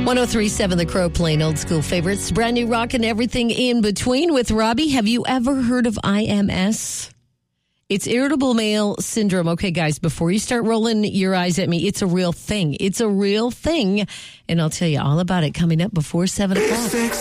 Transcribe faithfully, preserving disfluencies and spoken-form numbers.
one oh three point seven The Crow, playing old school favorites. Brand new rock and everything in between with Robbie. Have you ever heard of I M S? It's irritable bowel syndrome. Okay, guys, before you start rolling your eyes at me, it's a real thing. It's a real thing. And I'll tell you all about it coming up before seven o'clock.